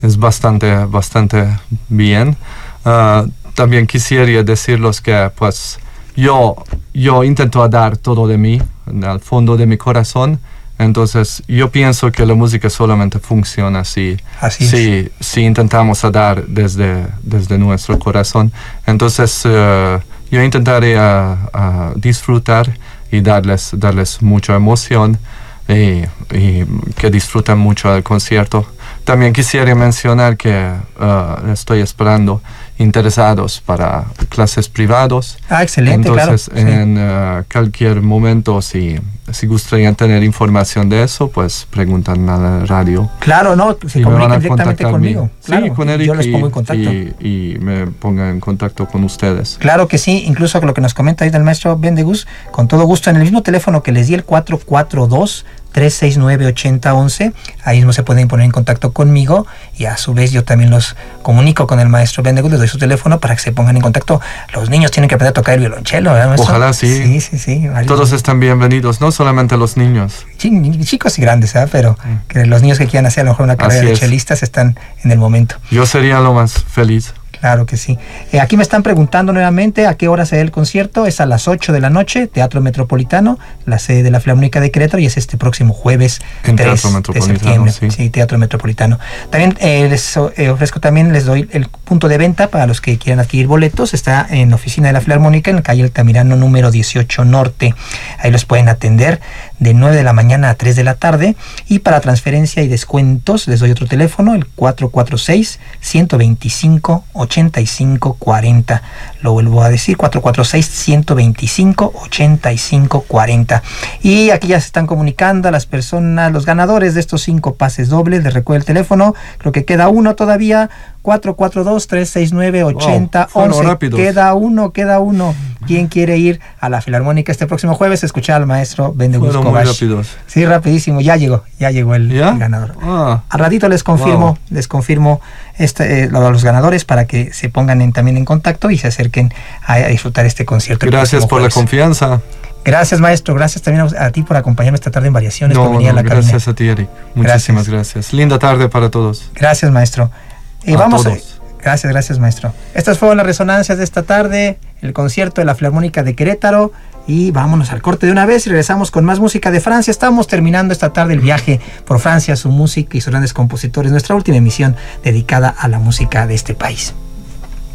es bastante bien. También quisiera decirles que pues yo intento dar todo de mí, al fondo de mi corazón. Entonces yo pienso que la música solamente funciona si intentamos dar desde nuestro corazón. Entonces yo intentaré disfrutar y darles mucha emoción y que disfruten mucho el concierto. También quisiera mencionar que estoy esperando interesados para clases privadas. Excelente. Entonces, claro. En cualquier momento, si gustarían tener información de eso, pues preguntan a la radio. Claro, no, se comunican directamente conmigo. Claro, sí, con Eric, yo les pongo en contacto. Y me ponga en contacto con ustedes. Claro que sí, incluso con lo que nos comenta ahí el maestro Ben de Gus, con todo gusto, en el mismo teléfono que les di, el 442-369-8011, ahí mismo se pueden poner en contacto conmigo y a su vez yo también los comunico con el maestro Ben de Gus, les doy su teléfono para que se pongan en contacto. Los niños tienen que aprender a tocar el violonchelo, ¿verdad, maestro? Ojalá sí. Sí. Todos están bienvenidos, no solamente los niños. Chicos y grandes, ¿verdad? Pero que los niños que quieran hacer a lo mejor una carrera de chelistas están en el momento. Yo sería lo más feliz. Claro que sí. Aquí me están preguntando nuevamente a qué hora se da el concierto. Es a las 8 de la noche, Teatro Metropolitano, la sede de la Filarmónica de Querétaro, y es este próximo jueves 3 de septiembre. Sí, Teatro Metropolitano. También les ofrezco, les doy el punto de venta para los que quieran adquirir boletos. Está en la oficina de la Filarmónica, en la calle Altamirano número 18 Norte. Ahí los pueden atender de 9 de la mañana a 3 de la tarde. Y para transferencia y descuentos les doy otro teléfono, el 446-125-8540. Lo vuelvo a decir, 446-125-8540. Y aquí ya se están comunicando a las personas, los ganadores de estos 5 pases dobles. Les recuerdo el teléfono, creo que queda uno todavía, 442-369-8011. Queda uno. ¿Quién quiere ir a la Filarmónica este próximo jueves? Escuchar al maestro Ben de Gus Kovacs. Muy rápidos. Sí, rapidísimo. Ya llegó el ganador. Al ratito les confirmo a los ganadores para que se pongan también en contacto y se acerquen a disfrutar este concierto. Gracias por la confianza. Gracias, maestro. Gracias también a ti por acompañarme esta tarde en Variaciones. Gracias a ti, Eric. Muchísimas gracias. Linda tarde para todos. Gracias, maestro. Todos. Gracias, maestro. Estas fueron las resonancias de esta tarde, el concierto de la Filarmónica de Querétaro. Y vámonos al corte de una vez y regresamos con más música de Francia. Estamos terminando esta tarde el viaje por Francia, su música y sus grandes compositores. Nuestra última emisión dedicada a la música de este país.